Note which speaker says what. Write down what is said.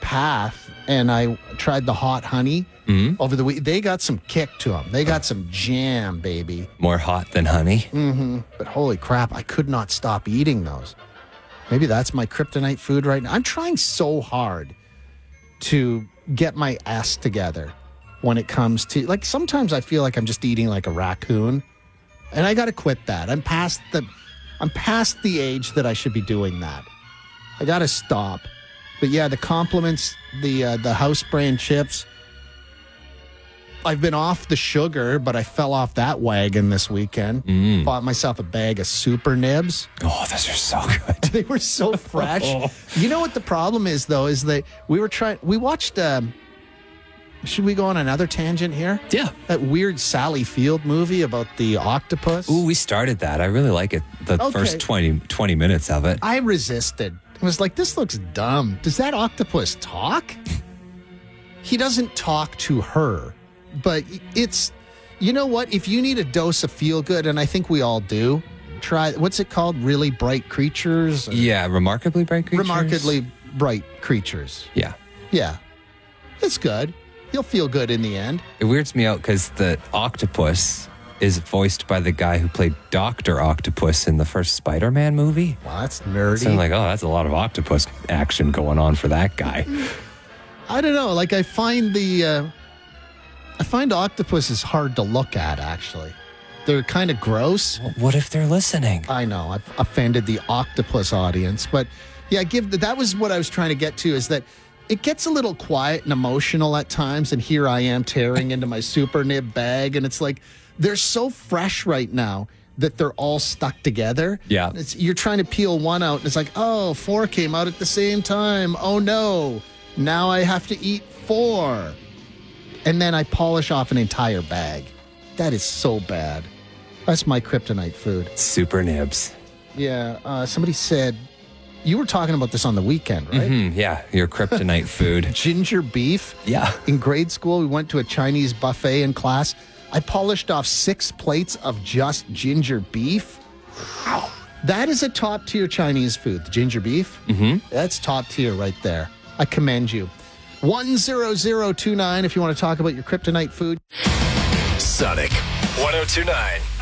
Speaker 1: Path and I tried the hot honey over the week. They got some kick to them. They got some jam, baby.
Speaker 2: More hot than honey.
Speaker 1: But holy crap, I could not stop eating those. Maybe that's my kryptonite food right now. I'm trying so hard to get my ass together when it comes to, like, sometimes I feel like I'm just eating like a raccoon, and I got to quit that. I'm past the age that I should be doing that. I got to stop. But yeah, the compliments, the house brand chips. I've been off the sugar, but I fell off that wagon this weekend. Bought myself a bag of Super Nibs.
Speaker 2: Oh, those are so good.
Speaker 1: They were so fresh. You know what the problem is, though, is that we watched, should we go on another tangent here?
Speaker 2: Yeah.
Speaker 1: That weird Sally Field movie about the octopus.
Speaker 2: Ooh, we started that. I really like it. The first 20 minutes of it.
Speaker 1: I resisted. I was like, this looks dumb. Does that octopus talk? He doesn't talk to her, but it's, you know what? If you need a dose of feel good, and I think we all do, try, what's it called? Really Bright Creatures?
Speaker 2: Yeah, Remarkably Bright Creatures.
Speaker 1: Remarkably Bright Creatures.
Speaker 2: Yeah.
Speaker 1: Yeah. It's good. You'll feel good in the end.
Speaker 2: It weirds me out because the octopus is voiced by the guy who played Dr. Octopus in the first Spider-Man movie.
Speaker 1: Wow, that's nerdy.
Speaker 2: So I'm like, oh, that's a lot of octopus action going on for that guy.
Speaker 1: I don't know. Like, I find octopuses hard to look at, actually. They're kind of gross.
Speaker 2: What if they're listening?
Speaker 1: I know. I've offended the octopus audience. But yeah, that was what I was trying to get to, is that it gets a little quiet and emotional at times. And here I am tearing into my Super Nib bag. And it's like, they're so fresh right now that they're all stuck together.
Speaker 2: Yeah.
Speaker 1: You're trying to peel one out, and it's like, oh, 4 came out at the same time. Oh, no. Now I have to eat 4. And then I polish off an entire bag. That is so bad. That's my kryptonite food.
Speaker 2: Super Nibs.
Speaker 1: Yeah. Somebody said, you were talking about this on the weekend, right?
Speaker 2: Yeah, your kryptonite food.
Speaker 1: Ginger beef.
Speaker 2: Yeah.
Speaker 1: In grade school, we went to a Chinese buffet in class. I polished off 6 plates of just ginger beef. Wow. That is a top-tier Chinese food, the ginger beef. That's top tier right there. I commend you. 10029 if you want to talk about your kryptonite food.
Speaker 3: Sonic 1029.